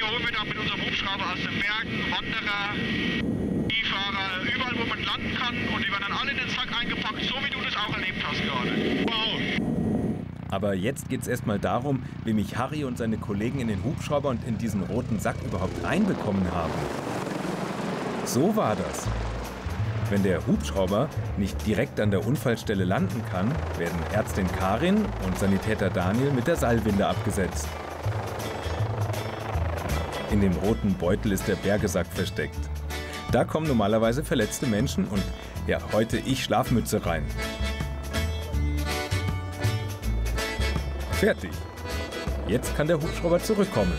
holen wir dann mit unserem Hubschrauber aus den Bergen Wanderer, Skifahrer, überall wo man landen kann und die werden dann alle in den Sack eingepackt, so wie du das auch erlebt hast gerade. Wow! Aber jetzt geht es erstmal darum, wie mich Harry und seine Kollegen in den Hubschrauber und in diesen roten Sack überhaupt reinbekommen haben. So war das. Wenn der Hubschrauber nicht direkt an der Unfallstelle landen kann, werden Ärztin Karin und Sanitäter Daniel mit der Seilwinde abgesetzt. In dem roten Beutel ist der Bergesack versteckt. Da kommen normalerweise verletzte Menschen und ja, heute ich Schlafmütze rein. Fertig. Jetzt kann der Hubschrauber zurückkommen.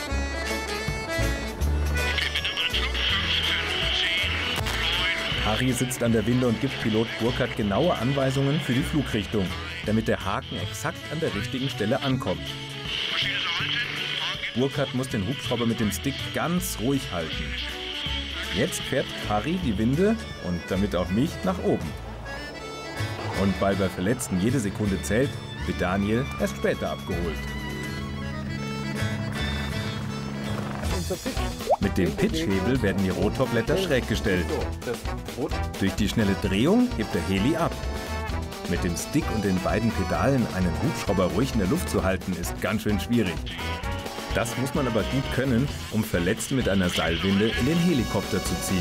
Harry sitzt an der Winde und gibt Pilot Burkhard genaue Anweisungen für die Flugrichtung, damit der Haken exakt an der richtigen Stelle ankommt. Burkhard muss den Hubschrauber mit dem Stick ganz ruhig halten. Jetzt fährt Harry die Winde und damit auch mich nach oben. Und weil bei Verletzten jede Sekunde zählt, wird Daniel erst später abgeholt. Mit dem Pitchhebel werden die Rotorblätter schräg gestellt. Durch die schnelle Drehung hebt der Heli ab. Mit dem Stick und den beiden Pedalen einen Hubschrauber ruhig in der Luft zu halten, ist ganz schön schwierig. Das muss man aber gut können, um Verletzte mit einer Seilwinde in den Helikopter zu ziehen.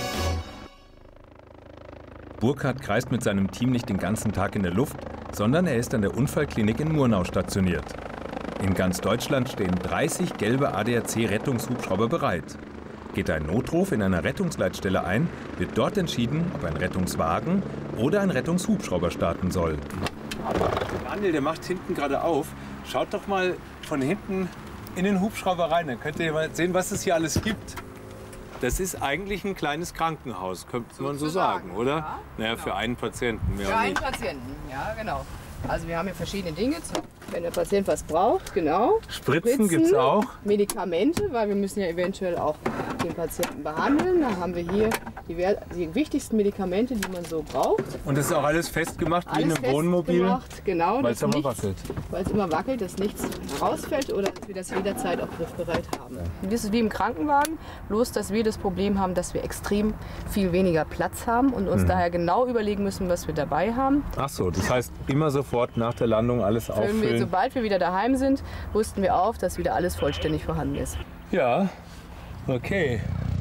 Burkhard kreist mit seinem Team nicht den ganzen Tag in der Luft, sondern er ist an der Unfallklinik in Murnau stationiert. In ganz Deutschland stehen 30 gelbe ADAC-Rettungshubschrauber bereit. Geht ein Notruf in einer Rettungsleitstelle ein, wird dort entschieden, ob ein Rettungswagen oder ein Rettungshubschrauber starten soll. Daniel, der macht hinten gerade auf. Schaut doch mal von hinten in den Hubschrauber rein, dann könnt ihr mal sehen, was es hier alles gibt. Das ist eigentlich ein kleines Krankenhaus, könnte man so sagen, oder? Ja, naja, genau. Für einen Patienten. Für einen Patienten, ja genau. Also wir haben hier verschiedene Dinge, wenn der Patient was braucht, genau. Spritzen gibt es auch. Medikamente, weil wir müssen ja eventuell auch den Patienten behandeln. Da haben wir hier die wichtigsten Medikamente, die man so braucht. Und das ist auch alles festgemacht wie in einem Wohnmobil? Genau, weil es immer wackelt. Weil es immer wackelt, dass nichts rausfällt oder dass wir das jederzeit auch griffbereit haben. Und das ist wie im Krankenwagen, bloß dass wir das Problem haben, dass wir extrem viel weniger Platz haben und uns daher genau überlegen müssen, was wir dabei haben. Ach so, das heißt immer sofort nach der Landung alles auffüllen? Sobald wir wieder daheim sind, rüsten wir auf, dass wieder alles vollständig vorhanden ist. Ja, okay.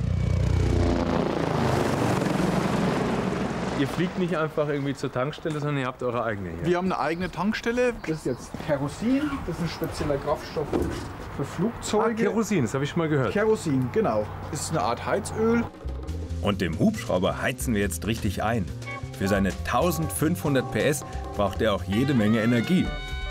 Ihr fliegt nicht einfach irgendwie zur Tankstelle, sondern ihr habt eure eigene hier. Wir haben eine eigene Tankstelle. Das ist jetzt Kerosin. Das ist ein spezieller Kraftstoff für Flugzeuge. Ah, Kerosin, das habe ich schon mal gehört. Kerosin, genau. Das ist eine Art Heizöl. Und dem Hubschrauber heizen wir jetzt richtig ein. Für seine 1500 PS braucht er auch jede Menge Energie.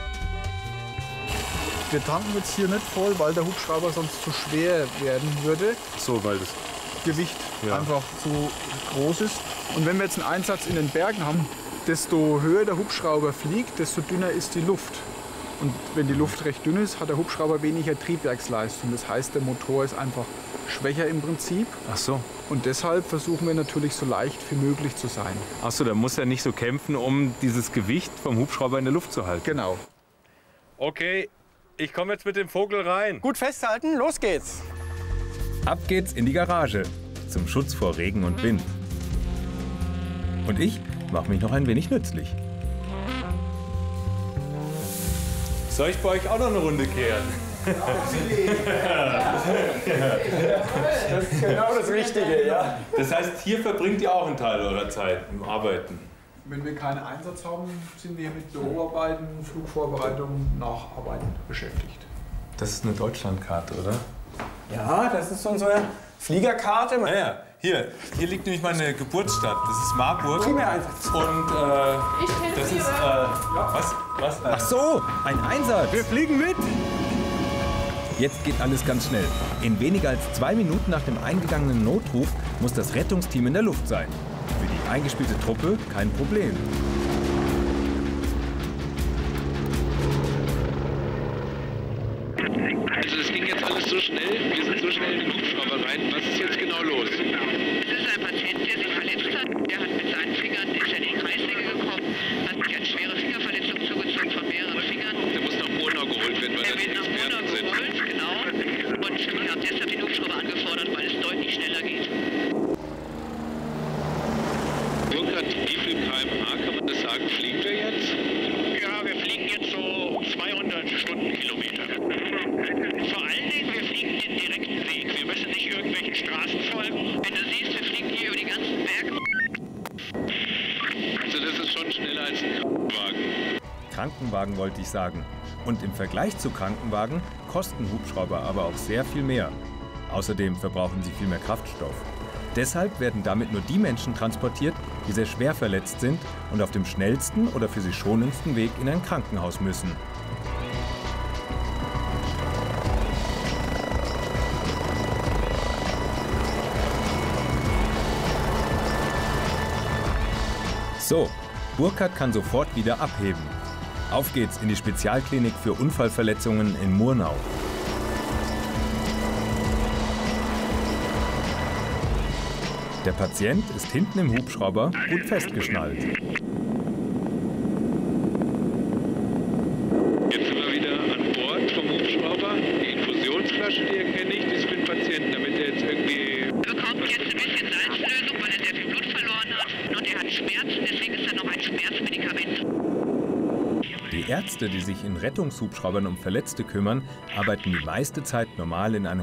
Wir tanken jetzt hier nicht voll, weil der Hubschrauber sonst zu schwer werden würde. So, weil das Gewicht einfach zu groß ist. Und wenn wir jetzt einen Einsatz in den Bergen haben, desto höher der Hubschrauber fliegt, desto dünner ist die Luft. Und wenn die Luft recht dünn ist, hat der Hubschrauber weniger Triebwerksleistung. Das heißt, der Motor ist einfach schwächer im Prinzip. Ach so. Und deshalb versuchen wir natürlich so leicht wie möglich zu sein. Ach so, da muss er nicht so kämpfen, um dieses Gewicht vom Hubschrauber in der Luft zu halten. Genau. Okay, ich komme jetzt mit dem Vogel rein. Gut festhalten, los geht's. Ab geht's in die Garage, zum Schutz vor Regen und Wind. Und ich mache mich noch ein wenig nützlich. Soll ich bei euch auch noch eine Runde kehren? Das ist genau das Richtige, ja. Das heißt, hier verbringt ihr auch einen Teil eurer Zeit im Arbeiten? Wenn wir keinen Einsatz haben, sind wir mit Büroarbeiten, Flugvorbereitung, Nacharbeiten beschäftigt. Das ist eine Deutschlandkarte, oder? Ja, das ist unsere Fliegerkarte. Naja, hier liegt nämlich meine Geburtsstadt. Das ist Marburg. Gib mir einfach. Und das ist was? Ach so, ein Einsatz. Wir fliegen mit. Jetzt geht alles ganz schnell. In weniger als 2 Minuten nach dem eingegangenen Notruf muss das Rettungsteam in der Luft sein. Für die eingespielte Truppe kein Problem. Also es ging jetzt alles so schnell, wir sind so schnell in den Hubschrauber rein. Was ist jetzt genau los? Es ist ein Patient, der sich verletzt hat. Der hat mit seinen Fingern ist in die Kreissäge gekommen, hat sich eine schwere Fingerverletzung zugezogen von mehreren Fingern. Der muss nach Murnau geholt werden, weil Er wird nach Murnau geholt, genau. Und hat wollte ich sagen. Und im Vergleich zu Krankenwagen kosten Hubschrauber aber auch sehr viel mehr. Außerdem verbrauchen sie viel mehr Kraftstoff. Deshalb werden damit nur die Menschen transportiert, die sehr schwer verletzt sind und auf dem schnellsten oder für sie schonendsten Weg in ein Krankenhaus müssen. So, Burkhard kann sofort wieder abheben. Auf geht's in die Spezialklinik für Unfallverletzungen in Murnau. Der Patient ist hinten im Hubschrauber gut festgeschnallt. Jetzt sind wir wieder an Bord vom Hubschrauber. Die Infusionsflasche, die erkenne ich, ist für den Patienten, damit er jetzt irgendwie... Er bekommt jetzt ein bisschen Salzlösung, weil er sehr viel Blut verloren hat. Und er hat Schmerzen, deswegen ist da noch ein Schmerzmedikament. Die Ärzte, die sich in Rettungshubschraubern um Verletzte kümmern, arbeiten die meiste Zeit normal in einem